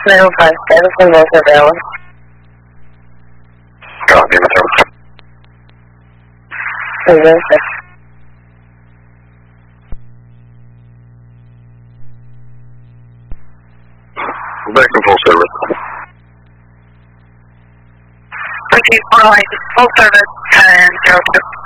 957 from North Alabama. Copy, Mr. Yes, sir. Back in full service. Okay, full service, 10-02.